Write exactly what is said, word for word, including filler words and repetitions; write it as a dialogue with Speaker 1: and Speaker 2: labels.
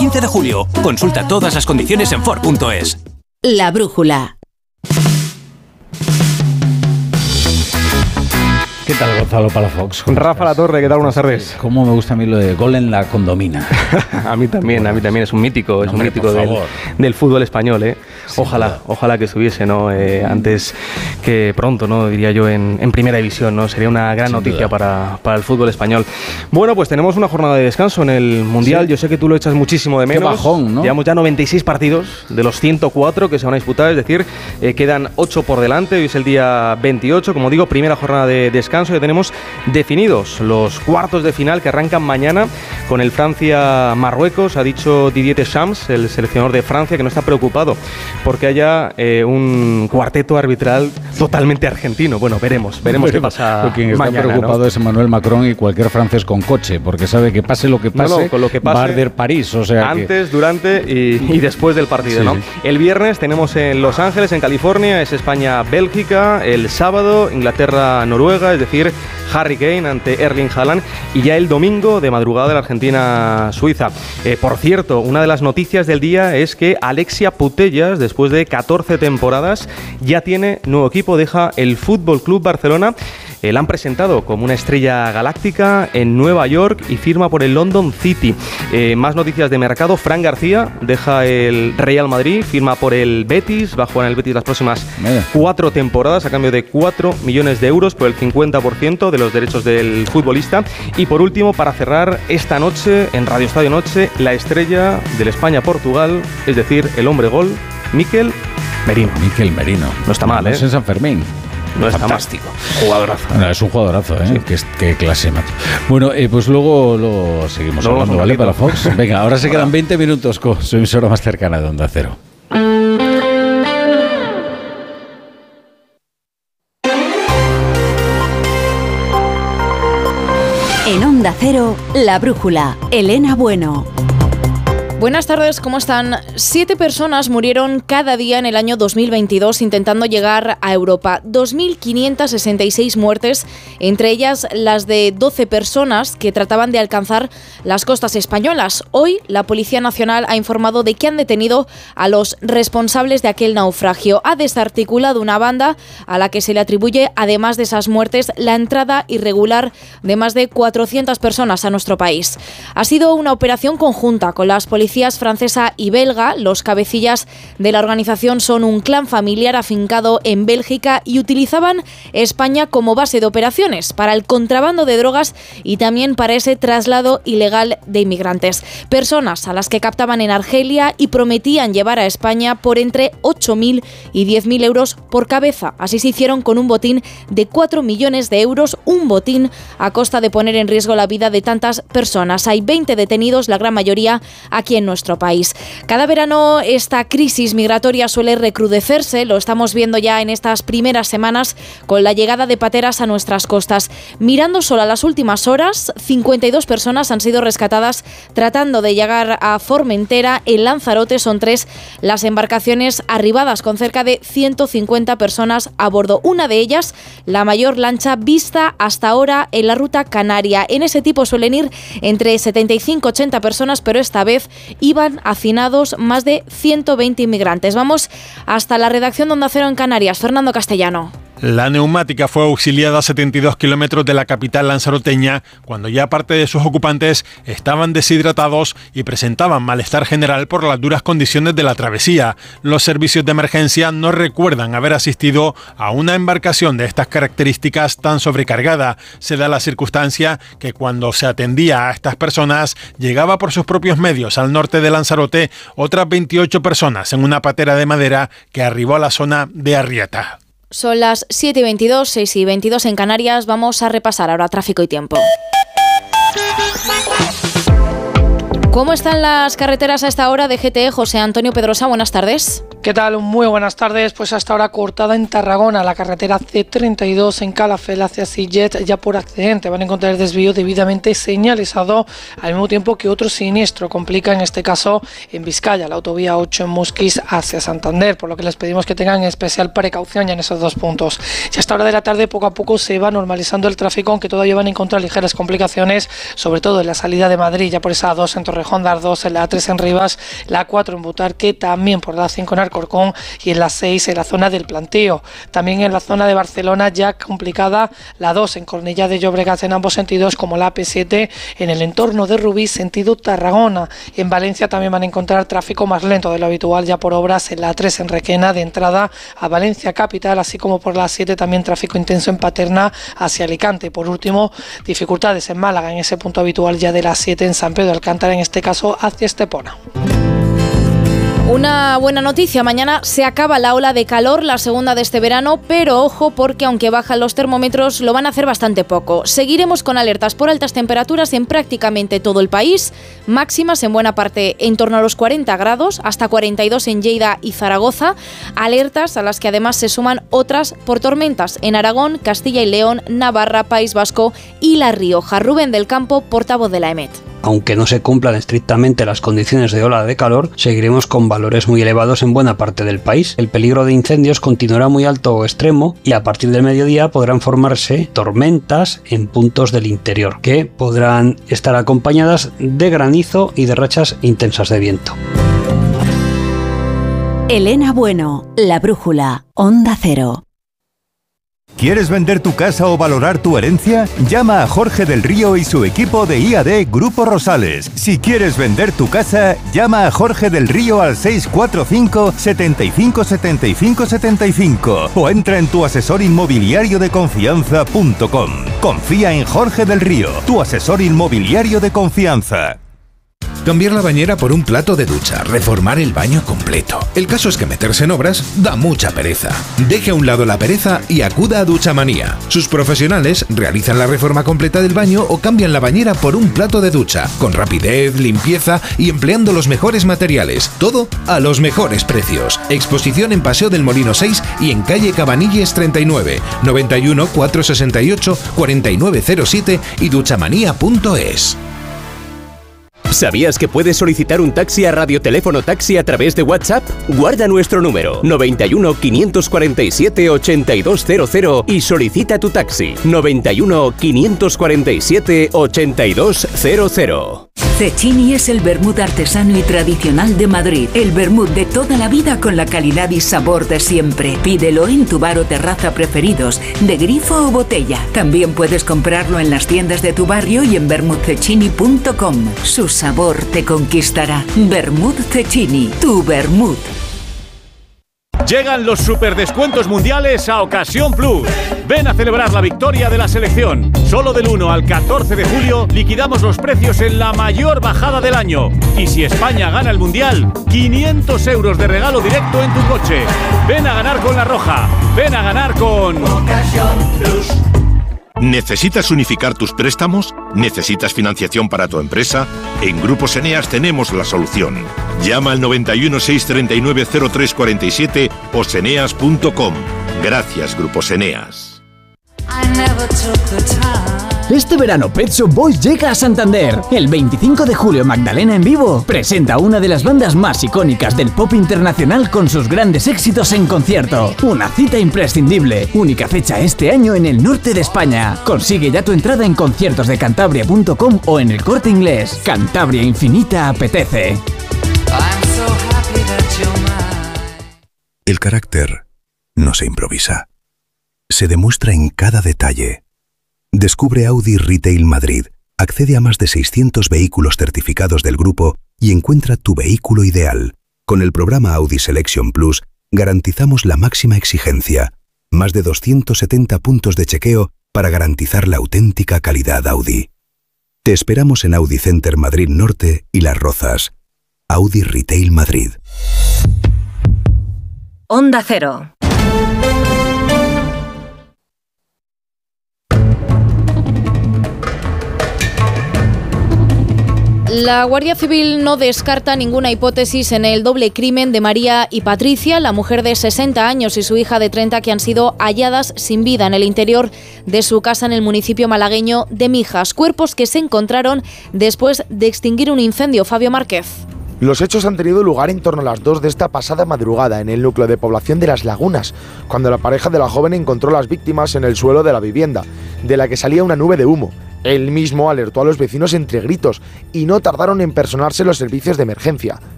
Speaker 1: quince de julio. Consulta todas las condiciones en Ford punto es.
Speaker 2: La brújula.
Speaker 3: ¿Qué tal, Gonzalo Palafox?
Speaker 4: Rafa Latorre, ¿qué tal? Buenas tardes.
Speaker 3: Cómo me gusta a mí lo de gol en la condomina.
Speaker 4: A mí también, a mí también. Es un mítico, es
Speaker 3: no,
Speaker 4: un
Speaker 3: hombre,
Speaker 4: mítico del, del fútbol español, ¿eh?
Speaker 3: Sí,
Speaker 4: ojalá,
Speaker 3: claro.
Speaker 4: ojalá que estuviese, ¿no? Eh, antes que pronto, ¿no? Diría yo, en, en primera división, ¿no? Sería una gran
Speaker 3: Sin
Speaker 4: noticia
Speaker 3: duda.
Speaker 4: para, para el fútbol español. Bueno, pues tenemos una jornada de descanso en el Mundial.
Speaker 3: Sí.
Speaker 4: Yo sé que tú lo echas muchísimo de
Speaker 3: Qué
Speaker 4: menos.
Speaker 3: bajón, ¿no?
Speaker 4: Llevamos ya noventa y seis partidos de los ciento cuatro que se van a disputar, es decir, eh, quedan ocho por delante. Hoy es el día veintiocho, como digo, primera jornada de descanso. Ya tenemos definidos los cuartos de final que arrancan mañana con el Francia-Marruecos. Ha dicho Didier Deschamps, el seleccionador de Francia, que no está preocupado porque haya eh, un cuarteto arbitral totalmente argentino. Bueno, veremos, veremos qué pasa
Speaker 3: Pero quien está
Speaker 4: mañana,
Speaker 3: preocupado, ¿no?, es Emmanuel Macron y cualquier francés con coche, porque sabe que pase lo que pase,
Speaker 4: no, no, con lo que pase
Speaker 3: va a arder París. O sea
Speaker 4: antes,
Speaker 3: que...
Speaker 4: durante y, y después del partido,
Speaker 3: Sí,
Speaker 4: ¿no?
Speaker 3: sí.
Speaker 4: El viernes tenemos en Los Ángeles, en California, es España-Bélgica. El sábado, Inglaterra-Noruega, es decir, Harry Kane ante Erling Haaland. Y ya el domingo, de madrugada, la Argentina-Suiza. Eh, por cierto, una de las noticias del día es que Alexia Putellas, después de catorce temporadas, ya tiene nuevo equipo, deja el Fútbol Club Barcelona. Eh, la han presentado como una estrella galáctica en Nueva York y firma por el London City. Eh, más noticias de mercado. Fran García deja el Real Madrid, firma por el Betis, va a jugar en el Betis las próximas
Speaker 3: Mira.
Speaker 4: cuatro temporadas a cambio de cuatro millones de euros por el cincuenta por ciento de los derechos del futbolista. Y por último, para cerrar esta noche en Radio Estadio Noche, la estrella del España-Portugal, es decir, el hombre gol, Mikel Merino.
Speaker 3: Mikel Merino.
Speaker 4: No está mal,
Speaker 3: No
Speaker 4: ¿eh?
Speaker 3: es en San Fermín.
Speaker 4: No está mal.
Speaker 3: Fantástico.
Speaker 4: Jugadorazo.
Speaker 3: Bueno, es un jugadorazo, ¿eh?
Speaker 4: Sí.
Speaker 3: Qué, qué clase, macho. Bueno, eh, pues luego lo seguimos
Speaker 4: Luego
Speaker 3: hablando,
Speaker 4: un
Speaker 3: ¿vale?
Speaker 4: ratito.
Speaker 3: Para Fox. Venga, ahora se quedan veinte minutos con su emisora más cercana de Onda Cero.
Speaker 2: En Onda Cero, La Brújula. Elena Bueno.
Speaker 5: Buenas tardes, ¿cómo están? Siete personas murieron cada día en el año dos mil veintidós intentando llegar a Europa. dos mil quinientas sesenta y seis muertes, entre ellas las de doce personas que trataban de alcanzar las costas españolas. Hoy, la Policía Nacional ha informado de que han detenido a los responsables de aquel naufragio. Ha desarticulado una banda a la que se le atribuye, además de esas muertes, la entrada irregular de más de cuatrocientas personas a nuestro país. Ha sido una operación conjunta con las policías francesa y belga. Los cabecillas de la organización son un clan familiar afincado en Bélgica y utilizaban España como base de operaciones para el contrabando de drogas y también para ese traslado ilegal de inmigrantes. Personas a las que captaban en Argelia y prometían llevar a España por entre ocho mil y diez mil euros por cabeza. Así se hicieron con un botín de cuatro millones de euros, un botín a costa de poner en riesgo la vida de tantas personas. Hay veinte detenidos, la gran mayoría aquí en nuestro país. Cada verano esta crisis migratoria suele recrudecerse, lo estamos viendo ya en estas primeras semanas con la llegada de pateras a nuestras costas. Mirando solo a las últimas horas, cincuenta y dos personas han sido rescatadas tratando de llegar a Formentera. En Lanzarote son tres las embarcaciones arribadas con cerca de ciento cincuenta personas a bordo. Una de ellas, la mayor lancha vista hasta ahora en la ruta canaria. En ese tipo suelen ir entre setenta y cinco a ochenta personas, pero esta vez iban hacinados más de ciento veinte inmigrantes. Vamos hasta la redacción de Onda Cero en Canarias. Fernando Castellano.
Speaker 6: La neumática fue auxiliada a setenta y dos kilómetros de la capital lanzaroteña cuando ya parte de sus ocupantes estaban deshidratados y presentaban malestar general por las duras condiciones de la travesía. Los servicios de emergencia no recuerdan haber asistido a una embarcación de estas características tan sobrecargada. Se da la circunstancia que cuando se atendía a estas personas llegaba por sus propios medios al norte de Lanzarote otras veintiocho personas en una patera de madera que arribó a la zona de Arrieta.
Speaker 5: Son las siete y veintidós, seis y veintidós en Canarias. Vamos a repasar ahora tráfico y tiempo. ¿Cómo están las carreteras a esta hora de G T E? José Antonio Pedrosa, buenas tardes.
Speaker 7: ¿Qué tal? Muy buenas tardes. Pues hasta ahora cortada en Tarragona, la carretera C treinta y dos en Calafell hacia Sillet, ya por accidente. Van a encontrar desvío debidamente señalizado, al mismo tiempo que otro siniestro complica, en este caso en Vizcaya, la autovía ocho en Musquis hacia Santander, por lo que les pedimos que tengan especial precaución ya en esos dos puntos. Y hasta hora de la tarde poco a poco se va normalizando el tráfico, aunque todavía van a encontrar ligeras complicaciones, sobre todo en la salida de Madrid, ya por esa A dos en Torrejón de Ardoz, en la A tres en Rivas, la A cuatro en Butarque, también por la A cinco en Corcón y en la seis en la zona del Plantío. También en la zona de Barcelona ya complicada la dos en Cornellá de Llobregat en ambos sentidos, como la A P siete en el entorno de Rubí sentido Tarragona. En Valencia también van a encontrar tráfico más lento de lo habitual, ya por obras en la A tres en Requena de entrada a Valencia capital, así como por la A siete también tráfico intenso en Paterna hacia Alicante. Por último, dificultades en Málaga en ese punto habitual ya de la A siete en San Pedro de Alcántara, en este caso hacia Estepona.
Speaker 5: Una buena noticia, mañana se acaba la ola de calor, la segunda de este verano, pero ojo porque aunque bajan los termómetros lo van a hacer bastante poco. Seguiremos con alertas por altas temperaturas en prácticamente todo el país, máximas en buena parte en torno a los cuarenta grados, hasta cuarenta y dos en Lleida y Zaragoza, alertas a las que además se suman otras por tormentas en Aragón, Castilla y León, Navarra, País Vasco y La Rioja. Rubén del Campo, portavoz de la EMET.
Speaker 8: Aunque no se cumplan estrictamente las condiciones de ola de calor, seguiremos con valores muy elevados en buena parte del país. El peligro de incendios continuará muy alto o extremo y a partir del mediodía podrán formarse tormentas en puntos del interior, que podrán estar acompañadas de granizo y de rachas intensas de viento.
Speaker 2: Elena Bueno, La Brújula, Onda Cero.
Speaker 9: ¿Quieres vender tu casa o valorar tu herencia? Llama a Jorge del Río y su equipo de I A D Grupo Rosales. Si quieres vender tu casa, llama a Jorge del Río al seis cuatro cinco, setenta y cinco, setenta y cinco, setenta y cinco o entra en tu asesor inmobiliario de confianza punto com. Confía en Jorge del Río, tu asesor inmobiliario de confianza.
Speaker 10: Cambiar la bañera por un plato de ducha, reformar el baño completo. El caso es que meterse en obras da mucha pereza. Deje a un lado la pereza y acuda a Duchamanía. Sus profesionales realizan la reforma completa del baño o cambian la bañera por un plato de ducha, con rapidez, limpieza y empleando los mejores materiales. Todo a los mejores precios. Exposición en Paseo del Molino seis y en calle Cabanilles treinta y nueve, noventa y uno, cuatrocientos sesenta y ocho, cuarenta y nueve cero siete y duchamanía punto es.
Speaker 1: ¿Sabías que puedes solicitar un taxi a Radioteléfono Taxi a través de WhatsApp? Guarda nuestro número noventa y uno, quinientos cuarenta y siete, ochenta y dos cero cero y solicita tu taxi noventa y uno, quinientos cuarenta y siete, ochenta y dos cero cero.
Speaker 11: Cecchini es el vermut artesano y tradicional de Madrid. El vermut de toda la vida con la calidad y sabor de siempre. Pídelo en tu bar o terraza preferidos, de grifo o botella. También puedes comprarlo en las tiendas de tu barrio y en vermut cecchini punto com. Su sabor te conquistará. Vermut Cecchini, tu vermut.
Speaker 12: Llegan los superdescuentos mundiales a Ocasión Plus. Ven a celebrar la victoria de la selección. Solo del uno al catorce de julio liquidamos los precios en la mayor bajada del año. Y si España gana el mundial, quinientos euros de regalo directo en tu coche. Ven a ganar con La Roja. Ven a ganar con Ocasión Plus.
Speaker 13: ¿Necesitas unificar tus préstamos? ¿Necesitas financiación para tu empresa? En Grupos Eneas tenemos la solución. Llama al noventa y uno, seiscientos treinta y nueve, cero tres cuarenta y siete o seneas punto com. Gracias, Grupos Eneas.
Speaker 14: Este verano Pet Shop Boys llega a Santander. El veinticinco de julio Magdalena en vivo presenta a una de las bandas más icónicas del pop internacional con sus grandes éxitos en concierto. Una cita imprescindible. Única fecha este año en el norte de España. Consigue ya tu entrada en conciertos de cantabria punto com o en El Corte Inglés. Cantabria Infinita apetece.
Speaker 15: El carácter no se improvisa. Se demuestra en cada detalle. Descubre Audi Retail Madrid, accede a más de seiscientos vehículos certificados del grupo y encuentra tu vehículo ideal. Con el programa Audi Selection Plus garantizamos la máxima exigencia, más de doscientos setenta puntos de chequeo para garantizar la auténtica calidad Audi. Te esperamos en Audi Center Madrid Norte y Las Rozas. Audi Retail Madrid.
Speaker 16: Onda Cero.
Speaker 5: La Guardia Civil no descarta ninguna hipótesis en el doble crimen de María y Patricia, la mujer de sesenta años y su hija de treinta, que han sido halladas sin vida en el interior de su casa en el municipio malagueño de Mijas. Cuerpos que se encontraron después de extinguir un incendio. Fabio Márquez.
Speaker 16: Los hechos han tenido lugar en torno a las dos de esta pasada madrugada en el núcleo de población de Las Lagunas, cuando la pareja de la joven encontró las víctimas en el suelo de la vivienda, de la que salía una nube de humo. Él mismo alertó a los vecinos entre gritos y no tardaron en personarse los servicios de emergencia.